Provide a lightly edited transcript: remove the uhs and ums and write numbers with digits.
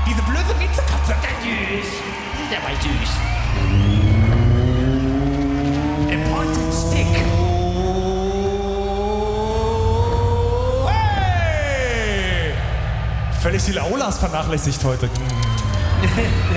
Diese blöde Miezekatze. Süß. Ist aber süß. A pointed stick. Hey! Völlig die Laulas vernachlässigt heute.